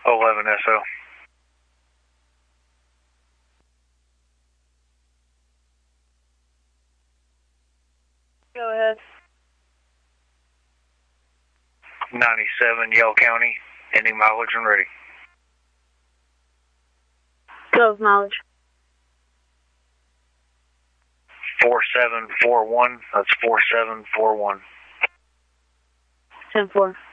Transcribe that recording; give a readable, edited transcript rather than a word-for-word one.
11 SO. Go ahead. 97 Yale County, ending mileage and ready. 12 mileage. 4741, that's 4741. 10-4.